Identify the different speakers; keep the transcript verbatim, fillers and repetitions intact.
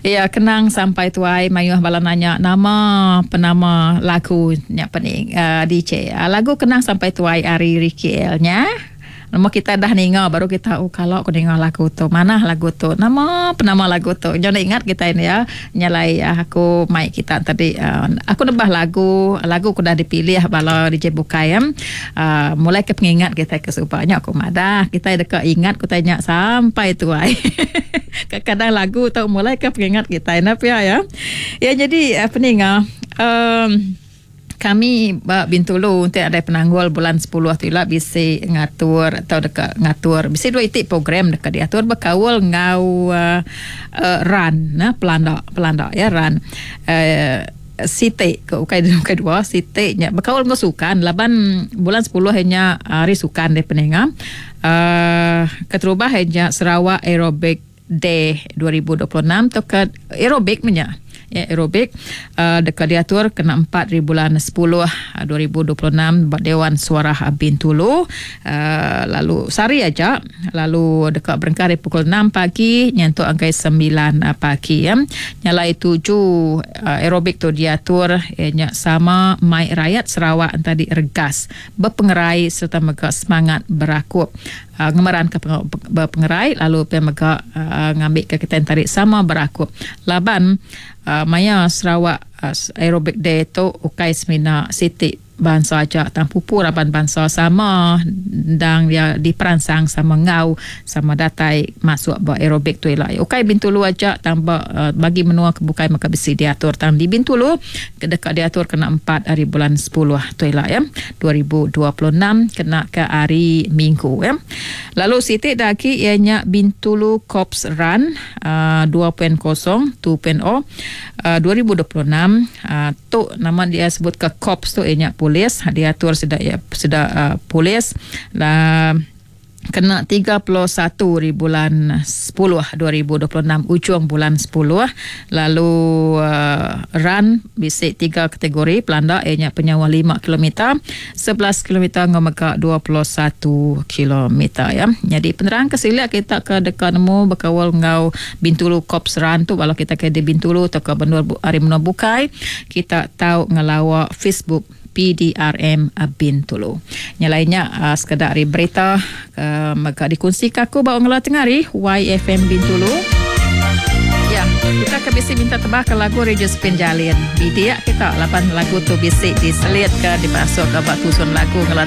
Speaker 1: Ya, kenang sampai tuai mayuh bala nanya nama penama lagu nya pening uh, D J. Uh, lagu kenang sampai tuai Ari Ricky L nya. Nama kita dah ninga baru kita oh kalau aku dengar lagu tu mana lagu tu nama penama lagu tu jangan ingat kita ini ya nyalai uh, aku mic kita tadi uh, aku nebah lagu lagu aku dah dipilih bala D J Bukai uh, mulai ke pengingat kita kesupanya aku madah kita dekat ingat aku tanya sampai tuai kadang lagu tu mulai ke pengingat kita enak ya ya ya jadi apa ni ngah um, kami ba Bintulu untuk ada penanggul bulan sepuluh tu lah bisa ngatur atau dekat ngatur bisa dua itik program dekat diatur berkawal ngau uh, uh, run nah pelanda pelanda ya run uh, site ke ukai ukai dua site nya berkawal ngau sukan laban bulan sepuluh hanya hari sukan de penenga uh, keterubah hanya Sarawak Aerobic Day dua ribu dua puluh enam tu ke aerobik punya ya aerobik uh, dekat diatur kena empat di bulan sepuluh dua ribu dua puluh enam Dewan Suara Bintulu uh, lalu sari aja lalu dekat Berengkari pukul enam pagi nyentuh angkai sembilan uh, pagi ya nyalai tujuh uh, aerobik tu diatur ianya sama mai rakyat Sarawak tadi regas berpengerai serta mega semangat berakup Uh, ngemaran ke peng- pengerai lalu pemega uh, ngambil ke kita tarik sama berakup laban uh, maya Sarawak uh, Aerobic Day tu ukai semina siti bangsa aja tang pupur aban bangsa sama dan dia diperansang sama ngau sama datai masuk ba aerobik tu lah ukai Bintulu aja tambah uh, bagi menua kebukai maka besi diatur tang di Bintulu dekat diatur kena empat hari bulan sepuluh tu lah ya dua ribu dua puluh enam kena ke hari Minggu ya lalu siti daki ianya Bintulu Corps Run uh, dua titik kosong dua titik nol uh, dua ribu dua puluh enam uh, tu nama dia sebut ke Corps tu ianya polis diatur sudah ya sudah uh, polis lah kena tiga puluh satu di bulan sepuluh dua ribu dua puluh enam ujung bulan sepuluh lalu uh, run bisik tiga kategori pelanda ianya penyawa lima kilometer sebelas kilometer ngomeka dua puluh satu kilometer ya jadi penerang kesilak kita ke dekat nemu berkawal ngau Bintulu Corps Run tu kalau kita ke di Bintulu atau ke benua hari menua bukai kita tahu ngelawa Facebook P D R M Bintulu. Yang lainnya uh, sekadar hari berita uh, maka dikongsi aku bawa ngelah tengari Y F M Bintulu. Ya, kita ke bisi minta tebah ke lagu Radio Spin Jalin. Bidia kita lapan lagu tu bisi diselit ke dipasuk ke bak tusun lagu ngelah